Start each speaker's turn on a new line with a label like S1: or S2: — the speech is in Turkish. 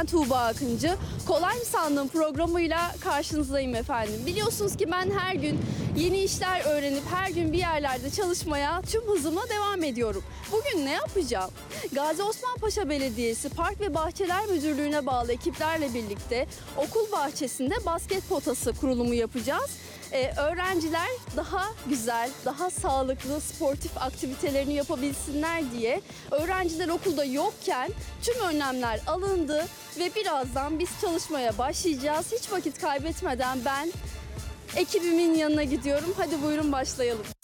S1: Ben Tuğba Akıncı. Kolay mı sandığım programıyla karşınızdayım efendim. Biliyorsunuz ki ben her gün yeni işler öğrenip her gün bir yerlerde çalışmaya tüm hızımla devam ediyorum. Bugün ne yapacağım? Gazi Osman Paşa Belediyesi Park ve Bahçeler Müdürlüğü'ne bağlı ekiplerle birlikte okul bahçesinde basket potası kurulumu yapacağız. Öğrenciler daha güzel, daha sağlıklı sportif aktivitelerini yapabilsinler diye öğrenciler okulda yokken tüm önlemler alındı ve birazdan biz çalışmaya başlayacağız. Hiç vakit kaybetmeden ben ekibimin yanına gidiyorum. Hadi buyurun başlayalım.